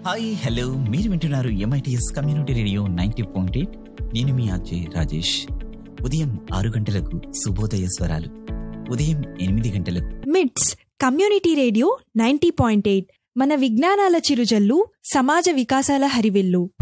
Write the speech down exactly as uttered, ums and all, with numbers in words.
Hi hello, మీరు వింటున్నారు MITS community radio ninety point eight. నేను మీ ఆర్జే రాజేష్. ఉదయం ఆరు గంటలకు శుభోదయ స్వరాలు, ఉదయం ఎనిమిది గంటలకు మిట్స్ community radio ninety point eight. మన విజ్ఞానాల చిరుజల్లు, సమాజ వికాసాల హరివిల్లు.